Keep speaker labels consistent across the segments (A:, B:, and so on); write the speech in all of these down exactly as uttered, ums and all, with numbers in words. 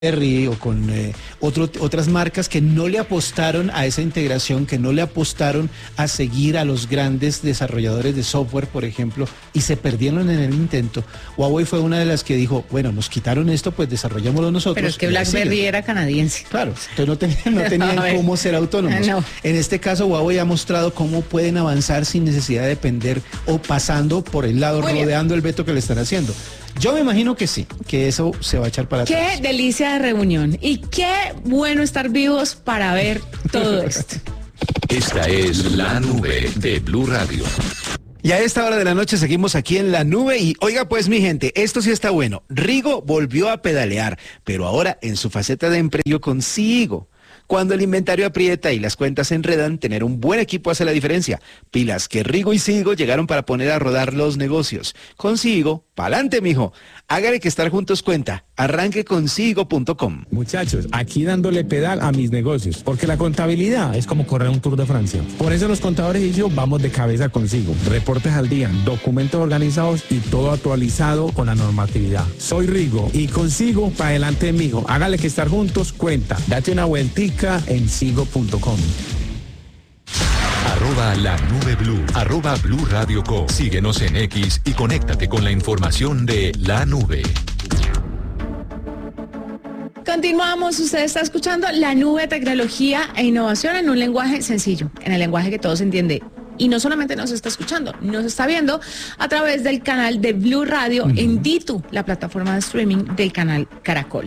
A: BlackBerry o con eh, otro, otras marcas que no le apostaron a esa integración, que no le apostaron a seguir a los grandes desarrolladores de software, por ejemplo, y se perdieron en el intento. Huawei fue una de las que dijo, bueno, nos quitaron esto, pues desarrollémoslo nosotros.
B: Pero es que BlackBerry era canadiense.
A: Claro, entonces no, ten, no tenían no, cómo ser autónomos. No. En este caso, Huawei ha mostrado cómo pueden avanzar sin necesidad de depender o pasando por el lado, Muy rodeando bien. el veto que le están haciendo. Yo me imagino que sí, que eso se va a echar para
B: qué
A: atrás.
B: Qué delicia de reunión y qué bueno estar vivos para ver todo esto.
C: Esta es La Nube de Blue Radio.
A: Y a esta hora de la noche seguimos aquí en La Nube y oiga pues mi gente, esto sí está bueno. Rigo volvió a pedalear, pero ahora en su faceta de empresario con Sigo. Cuando el inventario aprieta y las cuentas se enredan, tener un buen equipo hace la diferencia. Pilas que Rigo y Sigo llegaron para poner a rodar los negocios. Con Sigo, pa'lante mijo. Hágale que estar juntos cuenta. Arranque con sigo punto com.
D: Muchachos, aquí dándole pedal a mis negocios, porque la contabilidad es como correr un Tour de Francia. Por eso los contadores y yo vamos de cabeza consigo. Reportes al día, documentos organizados y todo actualizado con la normatividad. Soy Rigo y consigo para adelante mijo. Hágale que estar juntos cuenta. Date una vueltica en sigo punto com.
C: Arroba La Nube Blue, arroba Blue Radio Co. Síguenos en X y conéctate con la información de La Nube.
B: Continuamos, usted está escuchando La Nube, tecnología e innovación en un lenguaje sencillo, en el lenguaje que todos entienden. Y no solamente nos está escuchando, nos está viendo a través del canal de Blue Radio uh-huh. en Ditu, la plataforma de streaming del canal Caracol.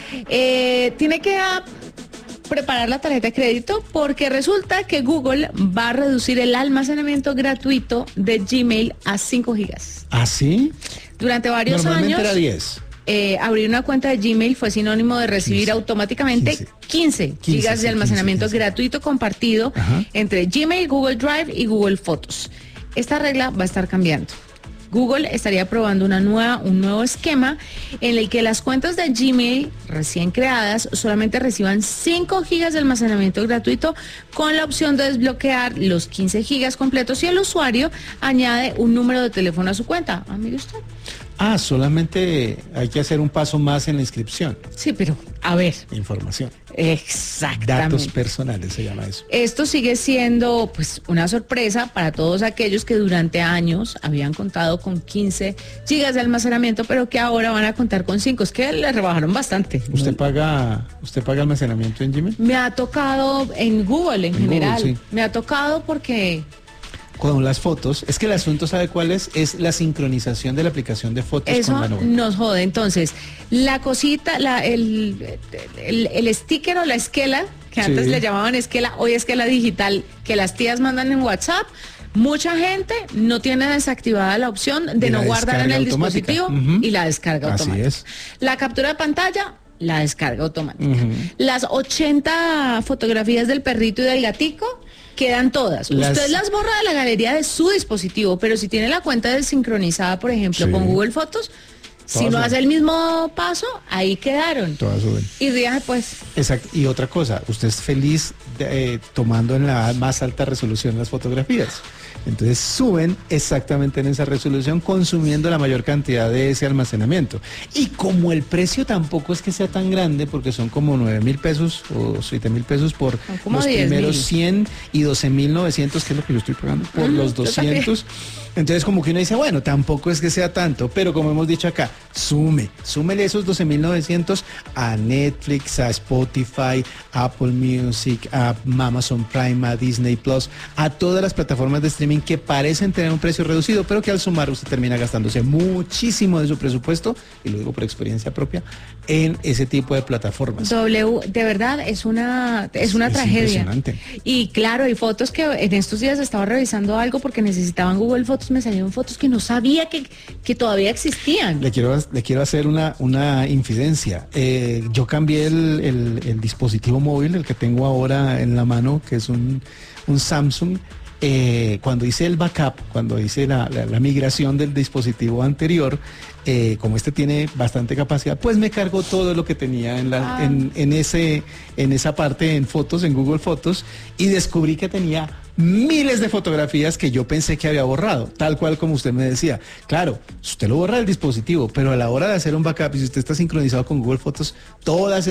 B: Eh, tiene que... Uh, preparar la tarjeta de crédito porque resulta que Google va a reducir el almacenamiento gratuito de Gmail a cinco gigas.
A: ¿Ah, sí?
B: Durante varios
A: Normalmente
B: años...
A: era diez.
B: Eh, abrir una cuenta de Gmail fue sinónimo de recibir quince, automáticamente quince, quince, quince gigas sí, de almacenamiento quince, quince. gratuito compartido Ajá. entre Gmail, Google Drive y Google Fotos. Esta regla va a estar cambiando. Google estaría probando una nueva, un nuevo esquema en el que las cuentas de Gmail recién creadas solamente reciban cinco gigas de almacenamiento gratuito con la opción de desbloquear los quince gigas completos si el usuario añade un número de teléfono a su cuenta. Ah, mire usted.
A: Ah, solamente hay que hacer un paso más en la inscripción.
B: Sí, pero a ver.
A: Información.
B: Exactamente.
A: Datos personales se llama eso.
B: Esto sigue siendo pues una sorpresa para todos aquellos que durante años habían contado con quince gigas de almacenamiento, pero que ahora van a contar con cinco. Es que le rebajaron bastante.
A: ¿Usted paga, usted paga almacenamiento en Gmail?
B: Me ha tocado en Google en, en general.
A: Google, sí.
B: Me ha tocado porque...
A: Con las fotos, es que el asunto, ¿sabe cuál es? Es la sincronización de la aplicación de fotos
B: Eso
A: con la nube.
B: Nos jode. Entonces, la cosita, la, el, el, el sticker o la esquela, que antes sí. le llamaban esquela, hoy esquela digital, que las tías mandan en WhatsApp, mucha gente no tiene desactivada la opción de, de no guardar en el automática. dispositivo uh-huh. y la descarga
A: Así
B: automática.
A: Es.
B: La captura de pantalla, la descarga automática. Uh-huh. Las ochenta fotografías del perrito y del gatico, quedan todas. Las... Usted las borra de la galería de su dispositivo, pero si tiene la cuenta desincronizada, por ejemplo, sí. con Google Fotos, todas si no suben. hace el mismo paso, ahí quedaron.
A: Todas suben.
B: Y viaje pues.
A: Exacto. Y otra cosa, usted es feliz de, eh, tomando en la más alta resolución las fotografías. Entonces suben exactamente en esa resolución, consumiendo la mayor cantidad de ese almacenamiento. Y como el precio tampoco es que sea tan grande, porque son como nueve mil pesos o siete mil pesos por los primeros cien y doce mil novecientos, que es lo que yo estoy pagando, por uh-huh, los doscientos. Entonces como que uno dice, bueno, tampoco es que sea tanto, pero como hemos dicho acá, sume, súmele esos doce mil novecientos a Netflix, a Spotify, Apple Music, a Amazon Prime, a Disney Plus, a todas las plataformas de streaming que parecen tener un precio reducido, pero que al sumar usted termina gastándose muchísimo de su presupuesto, y lo digo por experiencia propia, en ese tipo de plataformas.
B: W, de verdad, es una, es una es tragedia.
A: Impresionante.
B: Y claro, hay fotos que en estos días estaba revisando algo porque necesitaban Google Fotos, me salieron fotos que no sabía que, que todavía existían.
A: Le quiero, le quiero hacer una, una infidencia. Eh, yo cambié el, el, el dispositivo móvil, el que tengo ahora en la mano, que es un, un Samsung. Eh, cuando hice el backup, cuando hice la, la, la migración del dispositivo anterior, eh, como este tiene bastante capacidad, pues me cargó todo lo que tenía en, la, ah. en, en, ese, en esa parte en fotos, en Google Fotos, y descubrí que tenía miles de fotografías que yo pensé que había borrado, tal cual como usted me decía. Claro, usted lo borra del dispositivo, pero a la hora de hacer un backup, y si usted está sincronizado con Google Fotos, todas